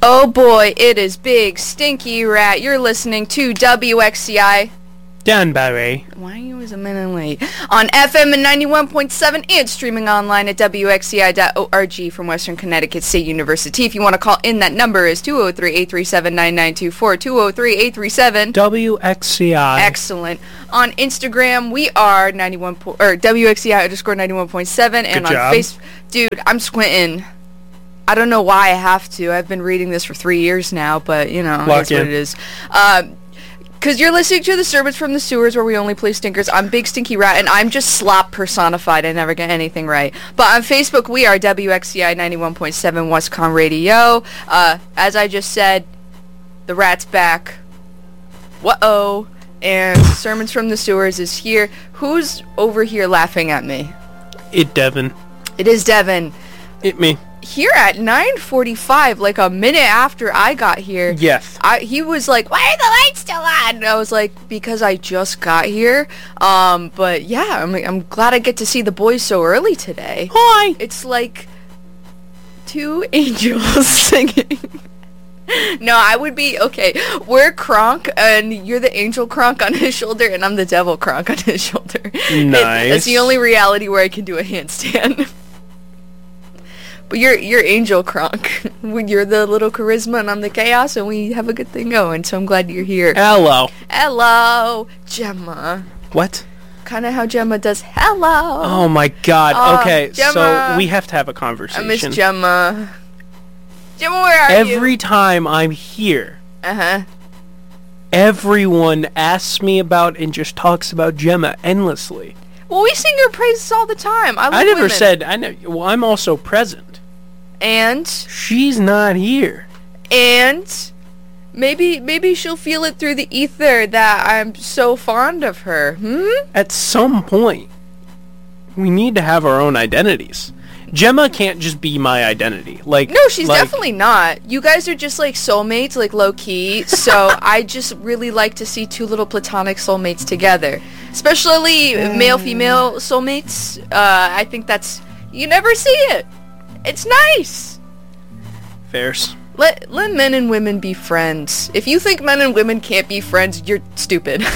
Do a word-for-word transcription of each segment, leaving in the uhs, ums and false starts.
Oh boy, it is Big Stinky Rat. You're listening to W X C I. Danbury. Why are you always a minute late? On F M and ninety-one point seven and streaming online at W X C I dot org from Western Connecticut State University. If you want to call in, that number is two oh three, eight three seven, nine nine two four, two oh three, eight three seven. W X C I. Excellent. On Instagram, we are ninety-one po- or W X C I underscore ninety-one point seven. And Good on job. Facebook, dude, I'm squinting. I don't know why I have to. I've been reading this for three years now, but, you know, Lock that's what in. it is. Um, because you're listening to the Servants from the Sewers, where we only play stinkers. I'm Big Stinky Rat, and I'm just slop personified. I never get anything right. But on Facebook, we are W X C I ninety-one point seven WestCon Radio. Uh, as I just said, the Rat's back. Whoa. And Sermons from the Sewers is here. Who's over here laughing at me? It Devin. It is Devin. It me. Here at nine forty-five, like a minute after I got here, Yes. I, he was like, why are the lights still on? And I was like, because I just got here. Um, but yeah, I'm, I'm glad I get to see the boys so early today. Hi. It's like two angels singing. No, I would be, okay, we're Kronk, and you're the angel Kronk on his shoulder, and I'm the devil Kronk on his shoulder. Nice. That's the only reality where I can do a handstand. But you're you're Angel Kronk. You're the little charisma and I'm the chaos, and we have a good thing going, so I'm glad you're here. Hello. Hello, Gemma. What? Kind of how Gemma does hello. Oh my god. Oh, okay, Gemma. so we have to have a I conversation. miss Gemma. Gemma, where are you? Every time I'm here, Uh-huh. everyone asks me about and just talks about Gemma endlessly. Well, we sing her praises all the time. I, love I never women. said, I know, well, I'm also present. And, She's not here. and, maybe, maybe she'll feel it through the ether that I'm so fond of her. Hmm? At some point, we need to have our own identities. Gemma can't just be my identity. Like No, she's like, definitely not. You guys are just like soulmates, like low key. So I just really like to see two little platonic soulmates together, especially male female soulmates. Uh, I think that's you never see it. It's nice. Fairs. Let let men and women be friends. If you think men and women can't be friends, you're stupid.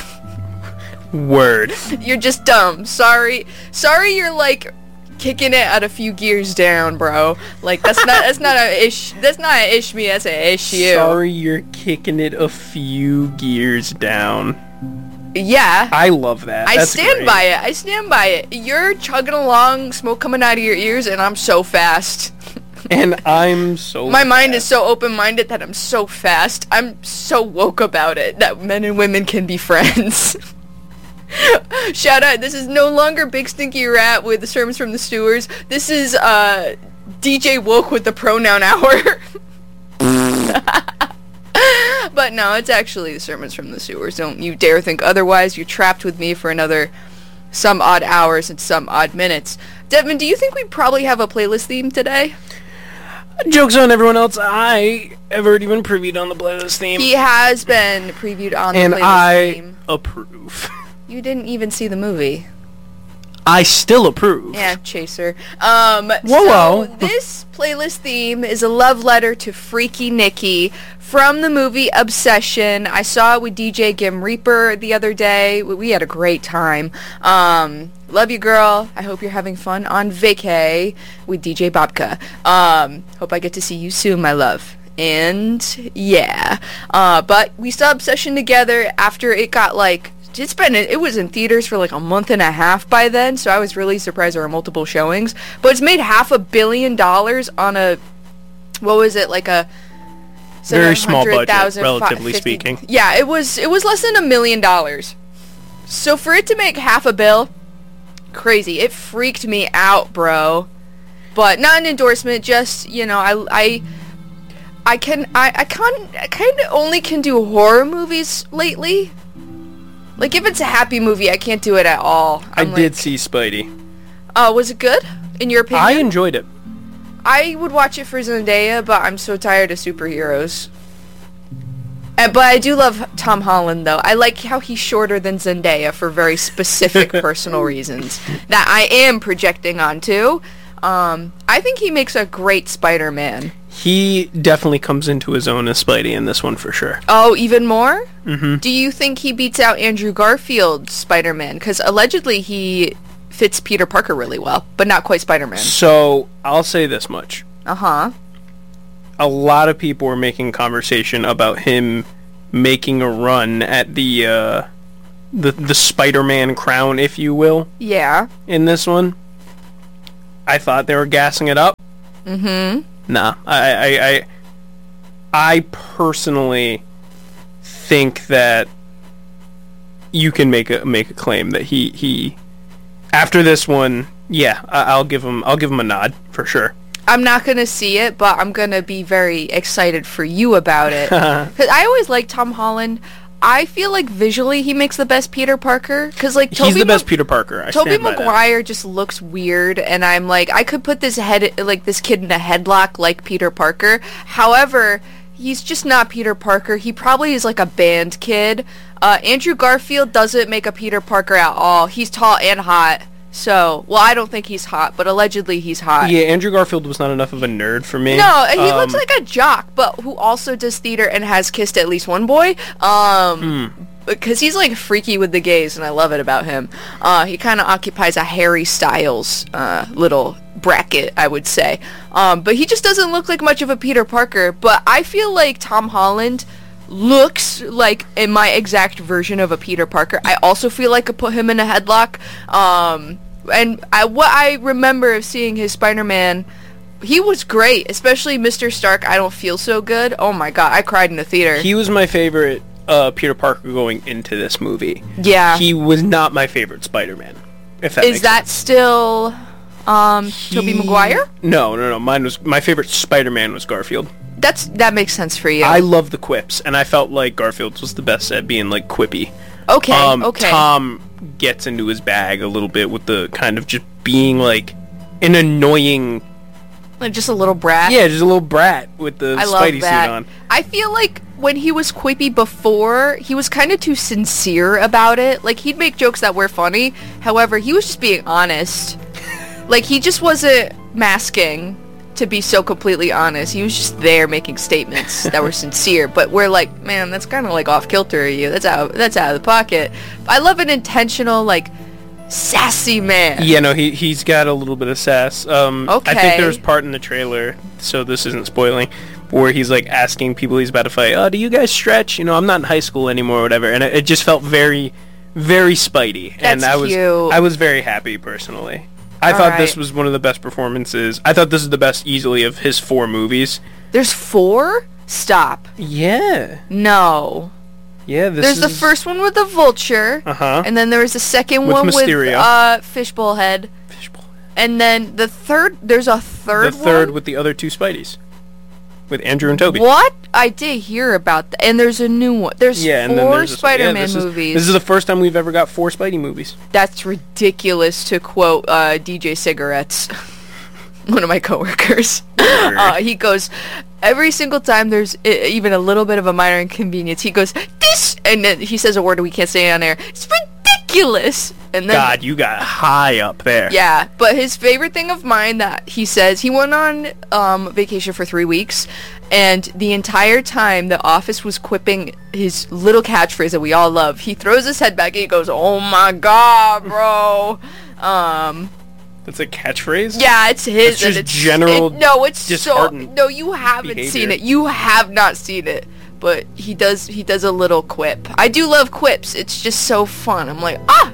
Word. You're just dumb. Sorry, sorry. You're like kicking it at a few gears down, bro. Like that's not that's not a ish. That's not an ish me. That's an issue. Sorry, you're kicking it a few gears down. Yeah. I love that. I That's stand great. by it. I stand by it. You're chugging along, smoke coming out of your ears, and I'm so fast. And I'm so My mind is fast. so open-minded that I'm so fast. I'm so woke about it that men and women can be friends. Shout out, this is no longer Big Stinky Rat with the Sermons from the Sewers. This is uh, D J Woke with the Pronoun Hour. But no, it's actually the Sermons from the Sewers. Don't you dare think otherwise. You're trapped with me for another some odd hours and some odd minutes. Devin, do you think we probably have a playlist theme today? Joke's on everyone else. I have already been previewed on the playlist theme. He has been previewed on the and playlist I theme. approve. You didn't even see the movie. I still approve. Yeah, chaser. Um, Whoa, so whoa. this playlist theme is a love letter to Freaky Nikki from the movie Obsession. I saw it with D J Gim Reaper the other day. We- We had a great time. Um, love you, girl. I hope you're having fun on vacay with D J Babka. Um, hope I get to see you soon, my love. And yeah, uh, but we saw Obsession together after it got like. It's been, it was in theaters for like a month and a half by then, so I was really surprised there were multiple showings. But it's made half a billion dollars on a, what was it, like a Very small budget, seven hundred thousand, relatively fifty speaking. Yeah, it was, it was less than a million dollars. So for it to make half a bill, crazy. It freaked me out, bro. But not an endorsement, just, you know, I, I, I can, I, I can, I kind of only can do horror movies lately. Like, if it's a happy movie, I can't do it at all. I I'm did like, see Spidey. Oh, was it good? In your opinion? I enjoyed it. I would watch it for Zendaya, but I'm so tired of superheroes. Uh, but I do love Tom Holland, though. I like how he's shorter than Zendaya for very specific personal reasons that I am projecting onto. Um, I think he makes a great Spider-Man. He definitely comes into his own as Spidey in this one for sure. Oh, even more? Mm-hmm. Do you think he beats out Andrew Garfield's Spider-Man? Because allegedly he fits Peter Parker really well, but not quite Spider-Man. So, I'll say this much. Uh-huh. A lot of people were making conversation about him making a run at the, uh, the, the Spider-Man crown, if you will. Yeah. In this one. I thought they were gassing it up. Mm-hmm. Nah, I, I, I, I personally think that you can make a make a claim that he he after this one, yeah, I, I'll give him I'll give him a nod for sure. I'm not gonna see it, but I'm gonna be very excited for you about it. Because I always like Tom Holland. I feel like visually he makes the best Peter Parker. Because like He's Tobey the best Ma- Peter Parker. I Tobey stand by that. Maguire just looks weird, and I'm like, I could put this head like this kid in a headlock like Peter Parker. However, he's just not Peter Parker. He probably is like a band kid. Uh, Andrew Garfield doesn't make a Peter Parker at all. He's tall and hot. So, well, I don't think he's hot, but allegedly he's hot. Yeah, Andrew Garfield was not enough of a nerd for me. No, he um, looks like a jock, but who also does theater and has kissed at least one boy. Um, hmm. Because he's like freaky with the gays, and I love it about him. Uh, he kind of occupies a Harry Styles uh, little bracket, I would say. Um, but he just doesn't look like much of a Peter Parker. But I feel like Tom Holland looks like in my exact version of a Peter Parker. I also feel like I put him in a headlock. Um, and I, what I remember of seeing his Spider-Man, he was great, especially Mister Stark. I don't feel so good. Oh my god, I cried in the theater. He was my favorite uh, Peter Parker going into this movie. Yeah. He was not my favorite Spider-Man. If that Is makes that sense. still um, Tobey He- Maguire? No, no, no. Mine was my favorite Spider-Man was Garfield. That's that makes sense for you. I love the quips, and I felt like Garfield was the best at being like quippy. okay, Um, okay. Tom gets into his bag a little bit with the kind of just being like an annoying, Like just a little brat. yeah, just a little brat with the I love Spidey that. suit on. I feel like when he was quippy before, he was kind of too sincere about it. Like he'd make jokes that were funny. However, he was just being honest. Like he just wasn't masking to be so completely honest. He was just there making statements that were sincere. But we're like, man, that's kind of like off kilter of you. That's out. That's out of the pocket. I love an intentional, like, sassy man. Yeah, no, he he's got a little bit of sass. Um, I Okay. think there's part in the trailer, so this isn't spoiling, where he's like asking people he's about to fight, "Oh, do you guys stretch? You know, I'm not in high school anymore, or whatever." And it, it just felt very, very Spidey, and That's I was cute. I was very happy personally. I All thought this right. was one of the best performances. I thought this is the best easily of his four movies. There's four? Stop. Yeah, No. yeah. This There's is the first one with the vulture. Uh huh. And then there was the second With one Mysterio. with uh, Fishbowl Head. And then the third, there's a third The third one? with the other two Spideys, with Andrew and Toby. What? I did hear about that. And there's a new one. There's Yeah, and then four there's this one. Yeah, Spider-Man this is- movies. This is the first time we've ever got four Spidey movies. That's ridiculous, to quote uh, D J Cigarettes, one of my coworkers. Uh, he goes, every single time there's I- even a little bit of a minor inconvenience, he goes, this, and then he says a word we can't say on air. It's ridiculous. And then, God, you got high up there. yeah, but his favorite thing of mine that he says, he went on um, vacation for three weeks, and the entire time the office was quipping his little catchphrase that we all love. He throws his head back and he goes, "Oh my god, bro." um, That's a catchphrase? yeah, it's his. That's and just it's, general it- no, it's so. disheartened No, you haven't behavior. seen it. You have not seen it. But he does. He does a little quip. I do love quips. It's just so fun. I'm like, ah.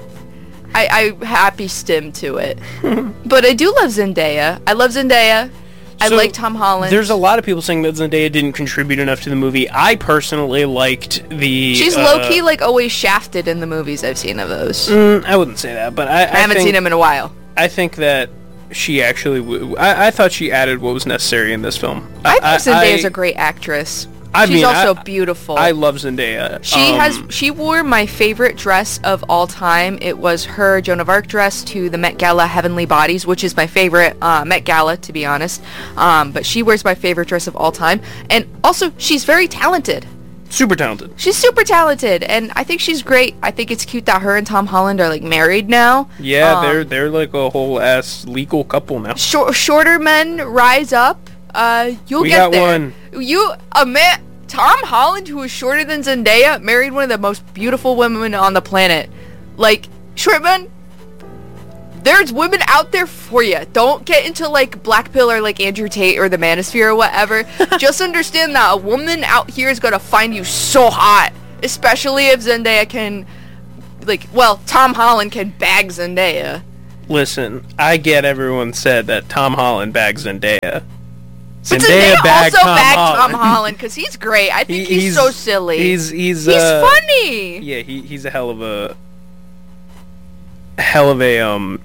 I, I happy stim to it. But I do love Zendaya. I love Zendaya. I So, like Tom Holland. There's a lot of people saying that Zendaya didn't contribute enough to the movie. I personally liked the... She's uh, low-key, like, always shafted in the movies I've seen of those. mm, I wouldn't say that, but I, I, I haven't think, seen him in a while. I think that she actually... W- I, I thought she added what was necessary in this film. I think Zendaya's I, a great actress. I She's mean, also I- beautiful. I love Zendaya. She Um, has. She wore my favorite dress of all time. It was her Joan of Arc dress to the Met Gala Heavenly Bodies, which is my favorite uh, Met Gala, to be honest. Um, but she wears my favorite dress of all time, and also she's very talented. Super talented. She's super talented, and I think she's great. I think it's cute that her and Tom Holland are like married now. Yeah, um, they're they're like a whole ass legal couple now. Short, shorter men rise up. Uh, you'll We get got there. one. You a man, Tom Holland, who is shorter than Zendaya, married one of the most beautiful women on the planet. Like, short men, there's women out there for you. Don't get into like black pill or like Andrew Tate or the Manosphere or whatever. Just understand that a woman out here is gonna find you so hot, especially if Zendaya can, like, well, Tom Holland can bag Zendaya. Listen, I get everyone said that Tom Holland bags Zendaya. But Zendaya bagged also Tom bagged Holland. Tom Holland because he's great. I think He- he's, so silly. He's he's He's uh, funny. Yeah, he he's a hell of a hell of a um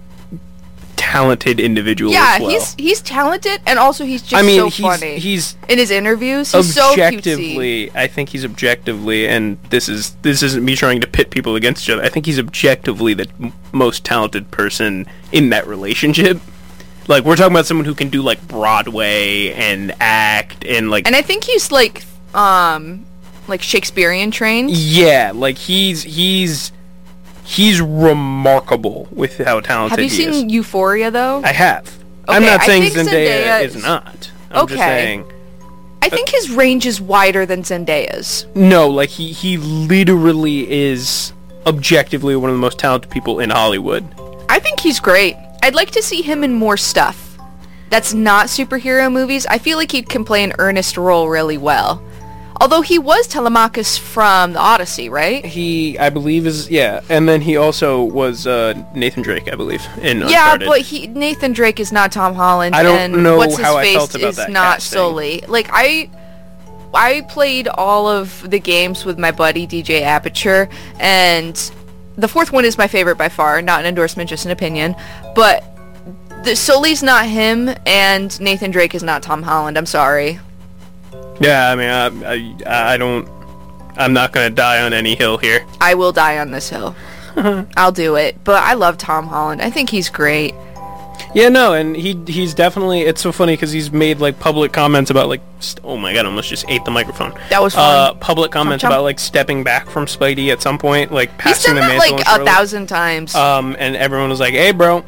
talented individual. Yeah, as well. he's he's talented, and also he's just I mean, so he's funny. he's In his interviews, he's so cutesy. objectively. I think he's objectively, and this is this isn't me trying to pit people against each other. I think he's objectively the m- most talented person in that relationship. Like, we're talking about someone who can do like Broadway and act and like And I think he's like, um, like Shakespearean trained. yeah, like he's he's he's remarkable with how talented Have you he seen is. Euphoria though? I have. I'm Okay, not I saying think Zendaya, Zendaya is is- not. I'm just Okay. saying I think his range is wider than Zendaya's. no, like he he literally is objectively one of the most talented people in Hollywood. I think he's great. I'd like to see him in more stuff that's not superhero movies. I feel like he can play an earnest role really well. Although he was Telemachus from the Odyssey, right? He, I believe, is yeah, and then he also was uh, Nathan Drake, I believe, in Yeah, Uncharted. but he Nathan Drake is not Tom Holland. I don't and know what's his how I face felt about is that not casting. Sully. Like I, I played all of the games with my buddy D J Aperture, and the fourth one is my favorite by far. Not an endorsement, just an opinion. But the Sully's not him, and Nathan Drake is not Tom Holland. I'm sorry. Yeah, I mean, I, I, I don't, I'm not gonna die on any hill here. I will die on this hill. I'll do it. But I love Tom Holland. I think he's great. Yeah, no, and he he's definitely. It's so funny because he's made like public comments about like. St- oh my god, I almost just ate the microphone. That was Uh, fun. public comments chomp. about like stepping back from Spidey at some point, like He's passing done the that mantle. like and a Charlotte. thousand times. Um, and everyone was like, "Hey, bro,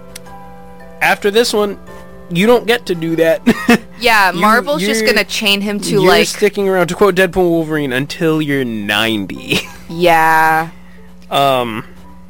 after this one, you don't get to do that." yeah, you- Marvel's just you're- gonna chain him to You're like. sticking around, to quote Deadpool Wolverine, until you're ninety. Yeah. um,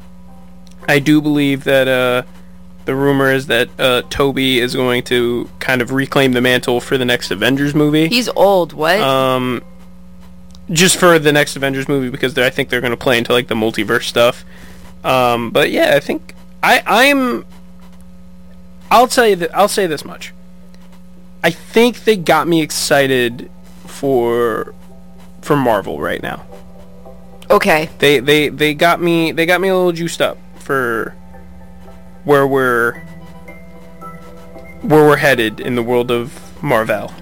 I do believe that uh, the rumor is that uh, Toby is going to kind of reclaim the mantle for the next Avengers movie. He's old. What? Um, just for the next Avengers movie because they're- I think they're going to play into like the multiverse stuff. Um, but yeah, I think I I'm. I'll tell you that I'll say this much. I think they got me excited for for Marvel right now. Okay. They they they got me they got me a little juiced up for where we're where we're headed in the world of Marvel.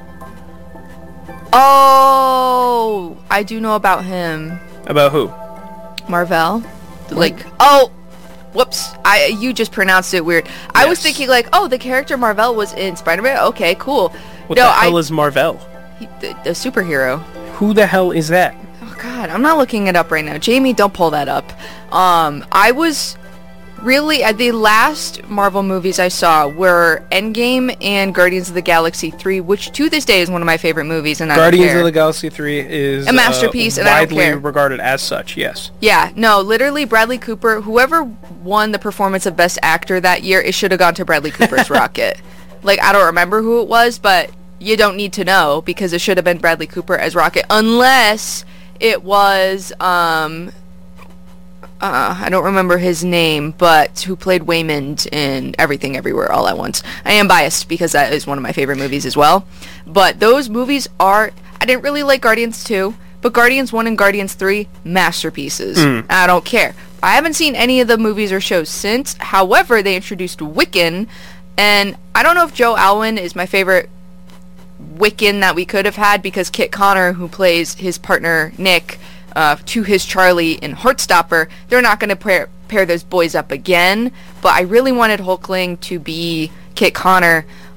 Oh, I do know about him. About who? Marvel. Like, oh, whoops. I you just pronounced it weird. I was Yes. thinking like, oh, the character Marvel was in Spider-Man. Okay, cool. What no, the hell I is Marvel? he, the, the superhero. Who the hell is that? Oh God, I'm not looking it up right now. Jamie, don't pull that up. Um, I was really uh, the last Marvel movies I saw were Endgame and Guardians of the Galaxy three, which to this day is one of my favorite movies. And I Guardians don't care. of the Galaxy three is A masterpiece, uh, and I don't widely care. regarded as such. Yes. Yeah, no, literally Bradley Cooper, whoever won the performance of Best Actor that year, it should have gone to Bradley Cooper's Rocket. Like, I don't remember who it was, but you don't need to know because it should have been Bradley Cooper as Rocket, unless it was, um, uh, I don't remember his name, but who played Waymond in Everything Everywhere All at Once. I am biased because that is one of my favorite movies as well. But those movies are, I didn't really like Guardians two, but Guardians one and Guardians three, masterpieces. I don't care. I haven't seen any of the movies or shows since. However, they introduced Wiccan, and I don't know if Joe Alwyn is my favorite Wiccan that we could have had because Kit Connor, who plays his partner Nick, uh, to his Charlie in Heartstopper, they're not going to pair, pair those boys up again. But I really wanted Hulkling to be Kit Connor.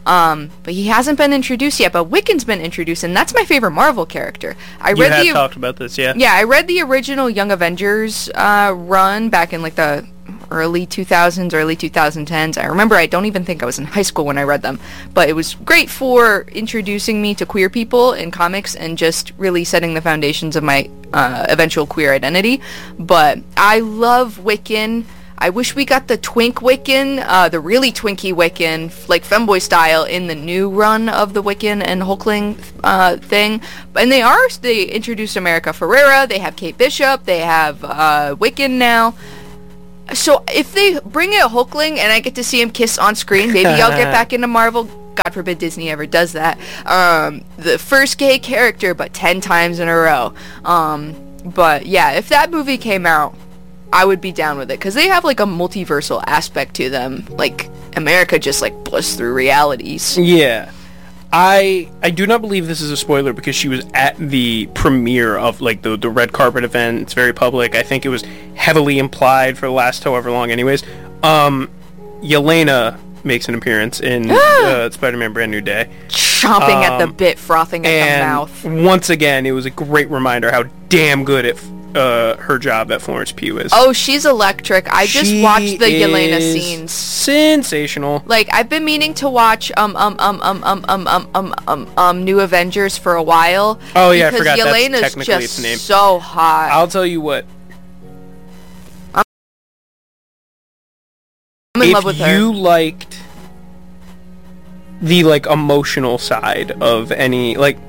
Um, but he hasn't been introduced yet. But Wiccan's been introduced, and that's my favorite Marvel character. I You read had the talked about this, yeah. yeah, I read the original Young Avengers uh, run back in like the early two thousands, early twenty tens. I remember I don't even think I was in high school when I read them, but it was great for introducing me to queer people in comics and just really setting the foundations of my uh, eventual queer identity. But I love Wiccan. I wish we got the twink Wiccan, uh, the really twinky Wiccan, like femboy style, in the new run of the Wiccan and Hulkling uh, thing. And they are, they introduced America Ferrera, they have Kate Bishop, they have uh, Wiccan now. So if they bring in a Hulkling and I get to see him kiss on screen, maybe I'll get back into Marvel. God forbid Disney ever does that. Um, the first gay character, but ten times in a row. Um, but yeah, if that movie came out, I would be down with it, because they have like a multiversal aspect to them. Like, America just like busts through realities. Yeah. I I do not believe this is a spoiler, because she was at the premiere of like the the red carpet event. It's very public. I think it was heavily implied for the last however long anyways. Um Yelena makes an appearance in uh, Spider-Man Brand New Day. Chomping um, at the bit, frothing at and the mouth. Once again, it was a great reminder how damn good it uh, her job at Florence Pugh is. Oh, she's electric. I just she watched the Yelena scenes. Sensational. Like, I've been meaning to watch um um um um um um um um um um New Avengers for a while. Oh yeah, I forgot Yelena's that's technically just its name. So hot. I'll tell you what. I'm in if love with her. you liked the like emotional side of any like,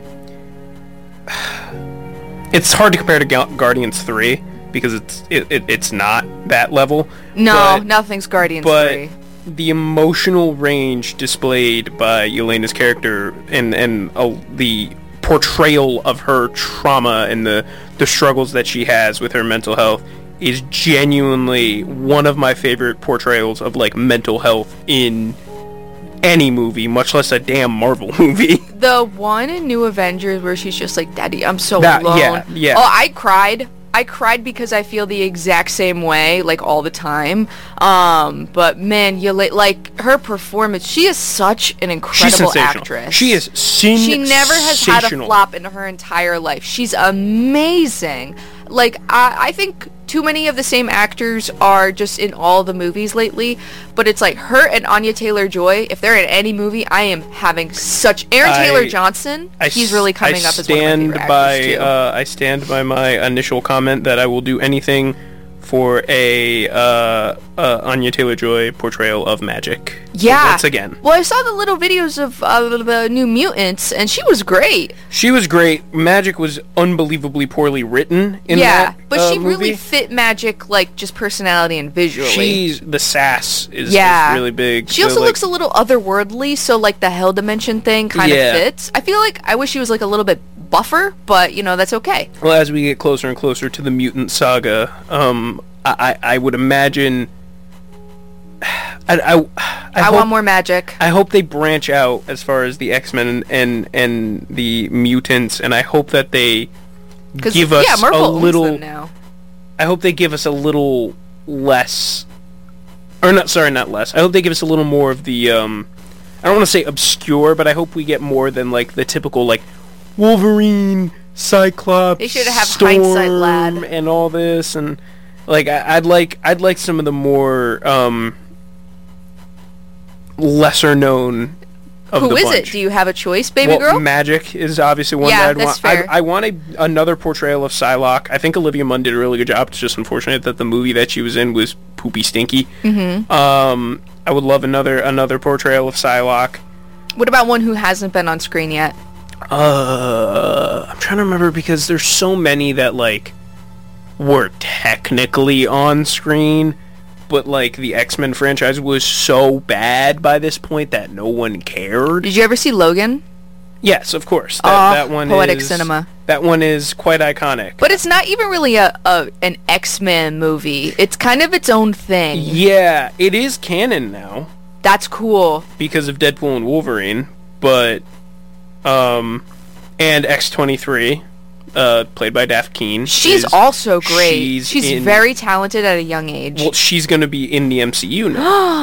it's hard to compare to Gu- Guardians three because it's it, it it's not that level. No, but, nothing's Guardians but three. The emotional range displayed by Yelena's character and and uh, the portrayal of her trauma and the the struggles that she has with her mental health is genuinely one of my favorite portrayals of like mental health in any movie, much less a damn Marvel movie. The one in New Avengers where she's just like, Daddy, I'm so that, alone. Yeah, yeah. Oh, I cried. I cried because I feel the exact same way, like, all the time. Um, but, man, you la- like, her performance, she is such an incredible actress. She is sensational. She never has had a flop in her entire life. She's amazing. Like, I, I think too many of the same actors are just in all the movies lately, but it's like her and Anya Taylor-Joy, if they're in any movie, I am having such... Aaron I, Taylor-Johnson, I, he's really coming I up as one of my favorite by, actors, too. Uh, I stand by my initial comment that I will do anything for a uh, uh, Anya Taylor-Joy portrayal of Magic. Yeah. So once again. Well, I saw the little videos of uh, the New Mutants, and she was great. She was great. Magic was unbelievably poorly written in yeah, that but uh, she movie. really fit Magic, like, just personality and visually. She's, the sass is, yeah. is really big. She so, also like, looks a little otherworldly, so, like, the Hell Dimension thing kind of yeah. fits. I feel like I wish she was, like, a little bit buffer, but, you know, that's okay. Well, as we get closer and closer to the mutant saga, um, I, I would imagine... I, I, I, I hope, want more Magic. I hope they branch out as far as the X-Men and, and, and the mutants, and I hope that they give us yeah, Marvel a owns little... them now. I hope they give us a little less... Or not, sorry, not less. I hope they give us a little more of the... Um, I don't want to say obscure, but I hope we get more than, like, the typical, like, Wolverine, Cyclops, They should have Storm, Hindsight Lad. and all this, and... Like I, I'd like I'd like some of the more um, lesser known of Who the is bunch. it? Do you have a choice, baby well, girl? Magic is obviously one Yeah, that I'd that's want. fair. I, I want a, another portrayal of Psylocke. I think Olivia Munn did a really good job. It's just unfortunate that the movie that she was in was poopy stinky. Mm-hmm. Um, I would love another another portrayal of Psylocke. What about one who hasn't been on screen yet? Uh, I'm trying to remember because there's so many that like were technically on screen, but like the X-Men franchise was so bad by this point that no one cared. Did you ever see Logan? Yes, of course. That, oh, that one poetic is, cinema. That one is quite iconic. But it's not even really a, a an X-Men movie. It's kind of its own thing. Yeah, it is canon now That's cool. because of Deadpool and Wolverine, but um, and X twenty-three. Uh, played by Daphne Keane. She's is, also great. She's, She's in, very talented at a young age. Well, she's going to be in the M C U now.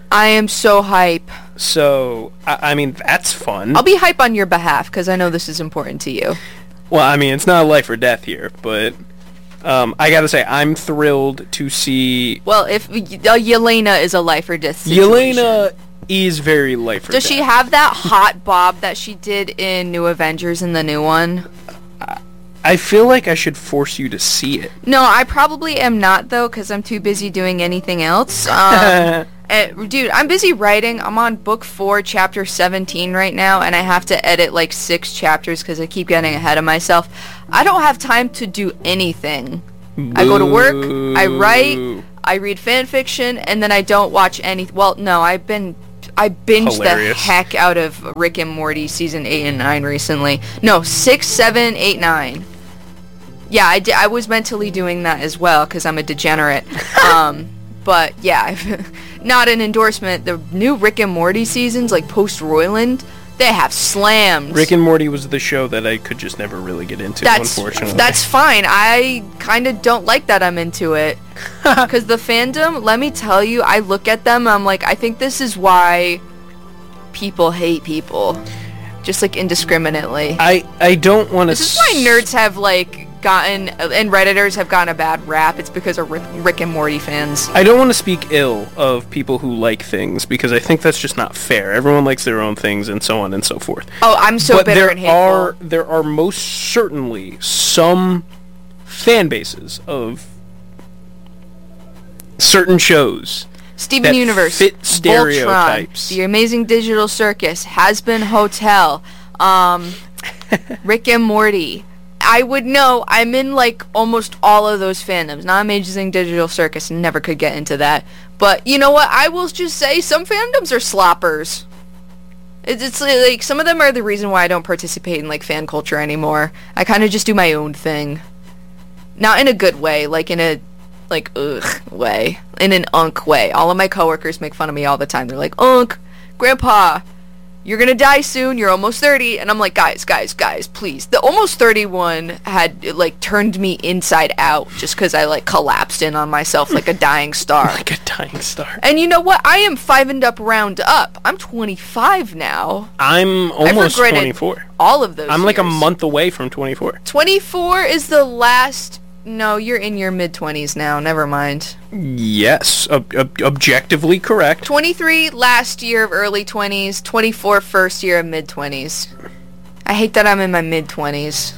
I am so hype. So, I, I mean, that's fun. I'll be hype on your behalf because I know this is important to you. Well, I mean, it's not a life or death here, but um, I gotta say, I'm thrilled to see... Well, if uh, Yelena is a life or death situation. Yelena is very life or Does death. she have that hot bob that she did in New Avengers in the new one? I feel like I should force you to see it. No, I probably am not, though, because I'm too busy doing anything else. Um, and, dude, I'm busy writing. I'm on book four, chapter seventeen right now, and I have to edit, like, six chapters because I keep getting ahead of myself. I don't have time to do anything. Boo. I go to work, I write, I read fan fiction, and then I don't watch any... Well, no, I've been... I binged Hilarious. the heck out of Rick and Morty season eight and nine recently. No, six, seven, eight, nine. Yeah, I, di- I was mentally doing that as well because I'm a degenerate. um, but yeah, not an endorsement. The new Rick and Morty seasons, like post Roiland, they have slammed. Rick and Morty was the show that I could just never really get into, that's, unfortunately. That's fine. I kind of don't like that I'm into it. Because the fandom, let me tell you, I look at them, I'm like, I think this is why people hate people. Just, like, indiscriminately. I, I don't want to... This is why nerds have, like, gotten... And Redditors have gotten a bad rap. It's because of Rick, Rick and Morty fans. I don't want to speak ill of people who like things, because I think that's just not fair. Everyone likes their own things, and so on and so forth. Oh, I'm so but bitter there and hateful. Are, there are most certainly some fan bases of certain shows Steven Universe, fit stereotypes. Voltron, The Amazing Digital Circus, Has-Been Hotel, um, Rick and Morty. I would know. I'm in, like, almost all of those fandoms. Not Amazing Digital Circus. Never could get into that. But, you know what? I will just say some fandoms are sloppers. It's, it's like, some of them are the reason why I don't participate in, like, fan culture anymore. I kind of just do my own thing. Not in a good way. Like, in a... like, ugh, way. In an unk way. All of my coworkers make fun of me all the time. They're like, unk, grandpa, you're gonna die soon, you're almost thirty. And I'm like, guys, guys, guys, please. The almost thirty-one had, like, turned me inside out just because I, like, collapsed in on myself like a dying star. Like a dying star. And you know what? I am five and up round up. I'm twenty-five now. I'm almost twenty-four. All of those I'm years. like a month away from twenty-four. twenty-four is the last... No, you're in your mid-twenties now. Never mind. Yes. Ob- ob- objectively correct. twenty-three last year of early twenties. twenty-four first year of mid-twenties. I hate that I'm in my mid-twenties.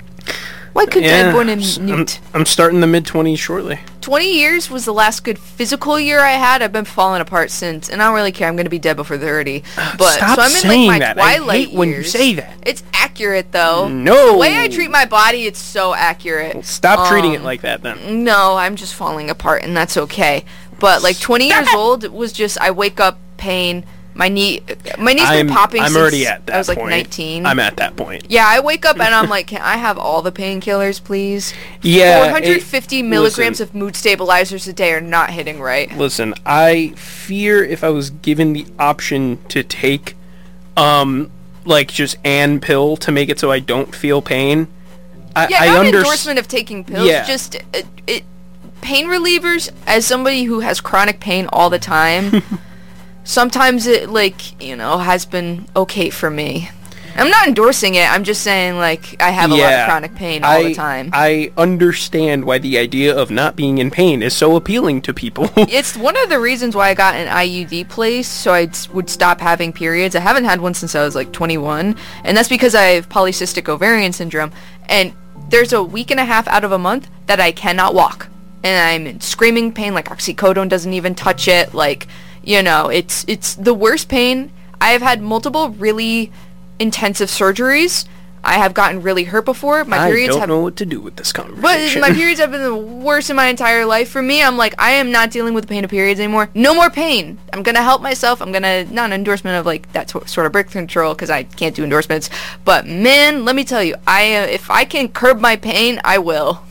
Why couldn't yeah, I be born in I'm, Newt? I'm starting the mid-twenties shortly. twenty years was the last good physical year I had. I've been falling apart since, and I don't really care. I'm going to be dead before thirty. But Stop so I'm in saying like my that. twilight I hate years. when you say that. It's accurate though. No. The way I treat my body, it's so accurate. Well, stop um, treating it like that then. No, I'm just falling apart, and that's okay. But like twenty years old was just I wake up pain. My knee, my knee's been I'm, popping I'm since already at that I was like point. nineteen. I'm at that point. Yeah, I wake up and I'm like, can I have all the painkillers, please? Yeah. four hundred fifty it, milligrams listen, of mood stabilizers a day are not hitting right. Listen, I fear if I was given the option to take, um, like just an pill to make it so I don't feel pain. I, yeah, I not under- an endorsement of taking pills. Yeah. Just it, it, pain relievers. As somebody who has chronic pain all the time. Sometimes it, like, you know, has been okay for me. I'm not endorsing it. I'm just saying, like, I have a yeah, lot of chronic pain all I, the time. I understand why the idea of not being in pain is so appealing to people. It's one of the reasons why I got an I U D placed, so I would stop having periods. I haven't had one since I was, like, twenty-one, and that's because I have polycystic ovarian syndrome, and there's a week and a half out of a month that I cannot walk, and I'm in screaming pain, like, oxycodone doesn't even touch it, like... You know, it's it's the worst pain. I have had multiple really intensive surgeries. I have gotten really hurt before. My periods I don't have, know what to do with this conversation. But my periods have been the worst in my entire life. For me, I'm like, I am not dealing with the pain of periods anymore. No more pain. I'm going to help myself. I'm going to, not an endorsement of like that sort of birth control because I can't do endorsements. But man, let me tell you, I uh, if I can curb my pain, I will.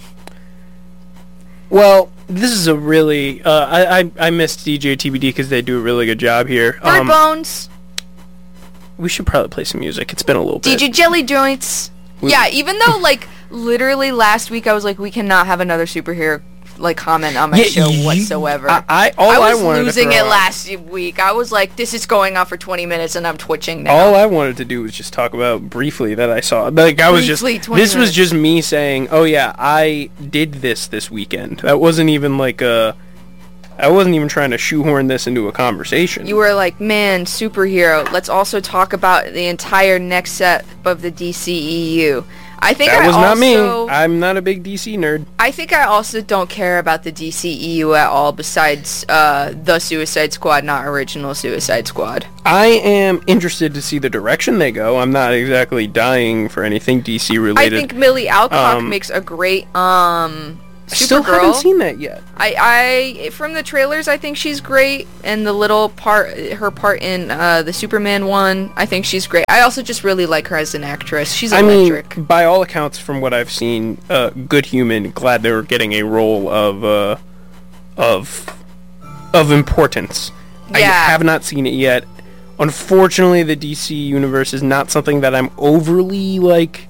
Well, this is a really... Uh, I, I I missed D J T B D because they do a really good job here. Bird um, Bones. We should probably play some music. It's been a little bit. D J Jelly Joints. We, yeah, even though, like, literally last week I was like, we cannot have another superhero like comment on my Yeah, show you- whatsoever. I, I all I, I was wanted losing to it throw out- last week. I was like, this is going on for twenty minutes, and I'm twitching now. All I wanted to do was just talk about briefly that I saw. Like I was Briefly, just twenty this was minutes. just me saying, "Oh yeah, I did this this weekend." That wasn't even like a. I wasn't even trying to shoehorn this into a conversation. You were like, man, superhero. Let's also talk about the entire next set of the D C E U. I think that I was not me. also, I'm not a big D C nerd. I think I also don't care about the D C E U at all. Besides uh, the Suicide Squad, not original Suicide Squad. I am interested to see the direction they go. I'm not exactly dying for anything D C related. I think Millie Alcock Um, makes a great um. I still Supergirl. haven't seen that yet. I, I from the trailers, I think she's great, and the little part, her part in uh, the Superman one, I think she's great. I also just really like her as an actress. She's I electric. mean, by all accounts, from what I've seen, uh, good human. Glad they were getting a role of uh, of of importance. I Yeah. have not seen it yet. Unfortunately, the D C universe is not something that I'm overly like.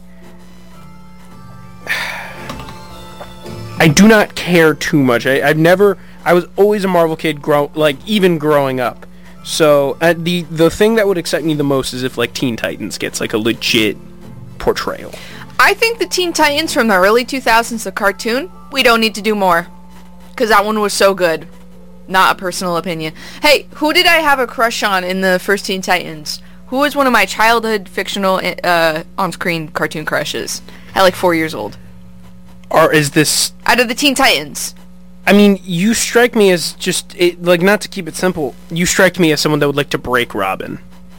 I do not care too much. I, I've never. I was always a Marvel kid, grow like even growing up. So uh, the the thing that would excite me the most is if like Teen Titans gets like a legit portrayal. I think the Teen Titans from the early two thousands, the cartoon, we don't need to do more, because that one was so good. Not a personal opinion. Hey, who did I have a crush on in the first Teen Titans? Who was one of my childhood fictional uh, on-screen cartoon crushes at like four years old? Or is this? Out of the Teen Titans. I mean, you strike me as just it, like not to keep it simple. You strike me as someone that would like to break Robin.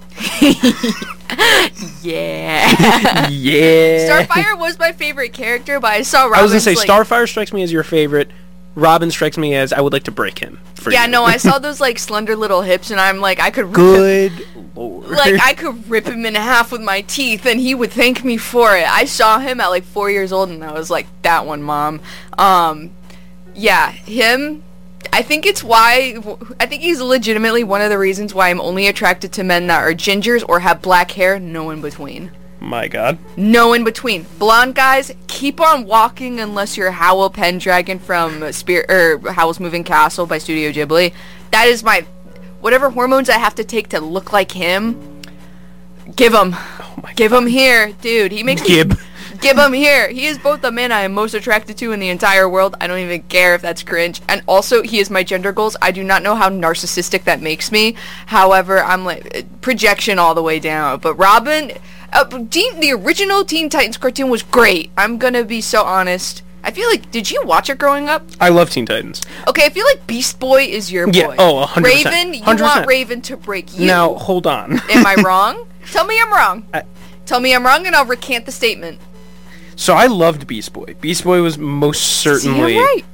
Yeah. Yeah. Starfire was my favorite character, but I saw Robin's, I was gonna say like, Starfire strikes me as your favorite. Robin strikes me as I would like to break him. For Yeah, you. no, I saw those like slender little hips, and I'm like, I could rip him, Good lord. like I could rip him in half with my teeth, and he would thank me for it. I saw him at like four years old, and I was like, that one, mom. Um, yeah, him. I think it's why. I think he's legitimately one of the reasons why I'm only attracted to men that are gingers or have black hair. No in between. My God. No in between. Blonde guys, keep on walking unless you're Howl Pendragon from Spirit or Howl's Moving Castle by Studio Ghibli. That is my whatever hormones I have to take to look like him. Give him. Oh my Give him here, dude. He makes Gib. me give him here. He is both the man I am most attracted to in the entire world. I don't even care if that's cringe. And also, he is my gender goals. I do not know how narcissistic that makes me. However, I'm like projection all the way down. But Robin, uh, Teen, the original Teen Titans cartoon was great. I'm gonna be so honest. I feel like, did you watch it growing up? I love Teen Titans. Okay, I feel like Beast Boy is your boy. Yeah, oh, one hundred percent. Raven, you one hundred percent. want Raven to break you. Now hold on. Am I wrong? Tell me I'm wrong. I- Tell me I'm wrong, and I'll recant the statement. So I loved Beast Boy. Beast Boy was most certainly. See, I'm right.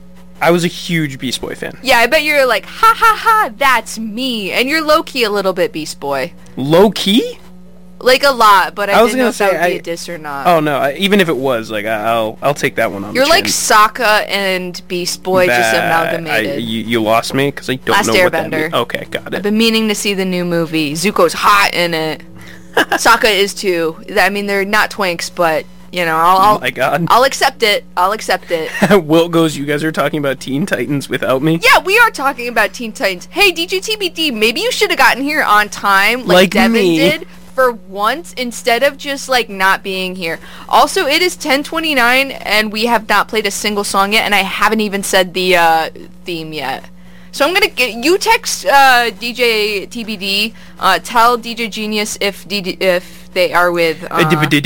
I was a huge Beast Boy fan. Yeah, I bet you're like, ha ha ha, that's me. And you're low-key a little bit Beast Boy. Low key? Like a lot, but I, I was didn't know gonna if that say, would be I- a diss or not. Oh no! I, even if it was, like, I- I'll I'll take that one on. You're the like chin. Sokka and Beast Boy just That- amalgamated. I, you, you lost me because I don't Last know what that Airbender. means. Okay, got I've it. been meaning to see the new movie. Zuko's hot in it. Sokka is too. I mean, they're not twinks, but you know, I'll I'll, Oh my God. I'll accept it. I'll accept it. Wilt goes, you guys are talking about Teen Titans without me? Yeah, we are talking about Teen Titans. Hey, D J T B D, maybe you should have gotten here on time, like, Like Devin me. did, for once, instead of just, like, not being here. Also, it is ten twenty-nine, and we have not played a single song yet, and I haven't even said the, uh, theme yet. So I'm gonna get, you text, uh, D J T B D, uh, tell D J Genius if D D, if they are with, uh, I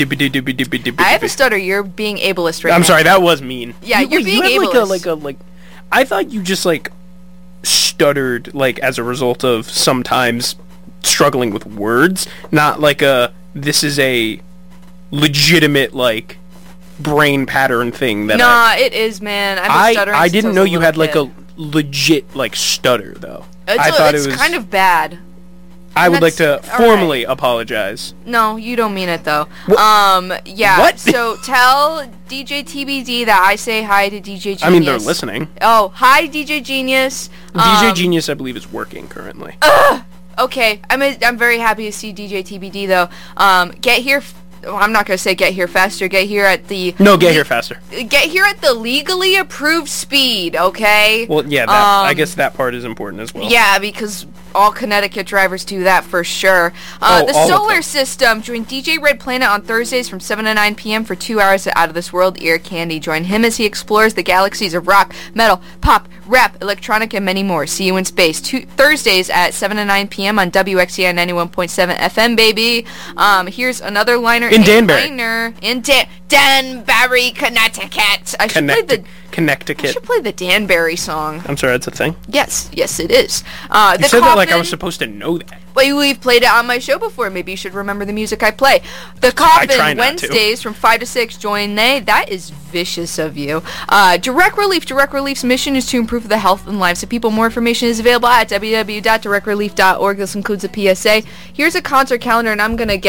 have a stutter, you're being ableist right now. I'm sorry, that was mean. Yeah, you, you're wait, being you had ableist. like a, like a, like, I thought you just, like, stuttered, like, as a result of sometimes struggling with words, not like a, this is a legitimate, like, brain pattern thing that Nah, it is, man. I've been I, stuttering I, I since didn't was know a you little had, like, kid. a legit, like, stutter, though. It's, I a- thought it's it was, kind of bad. I would like to that's- all formally apologize. No, you don't mean it though. Wha- Um, yeah. What? So tell D J T B D that I say hi to D J Genius. I mean, they're listening. Oh, hi D J Genius. D J Um, Genius, I believe, is working currently. Okay, I'm a, I'm very happy to see D J T B D though. Um, get here. F- well, I'm not going to say get here faster. Get here at the... No, get here faster. Get here at the legally approved speed, okay? Well, yeah, that, Um, I guess that part is important as well. Yeah, because all Connecticut drivers do that for sure. Uh, Oh, the all of Solar them. System. Join D J Red Planet on Thursdays from seven to nine p.m. for two hours of out-of-this-world ear candy. Join him as he explores the galaxies of rock, metal, pop, rap, electronic, and many more. See you in space. Two, Thursdays at seven to nine p.m. on W X E I ninety-one point seven F M, baby. Um, here's another liner. In a Danbury. Liner in Dan- Danbury, Connecticut. I should play Connecti- the... I Connecticut. should play the Danbury song. I'm sorry, that's a thing. Yes, yes, it is. Uh, You the said that like I Coffin- was supposed to know that. Well, we've played it on my show before. Maybe you should remember the music I play. The try Coffin, not to. Wednesdays from five to six. Join they. That is vicious of you. Uh, Direct Relief. Direct Relief's mission is to improve the health and lives of people. More information is available at w w w dot direct relief dot org. This includes a P S A. Here's a concert calendar, and I'm going to get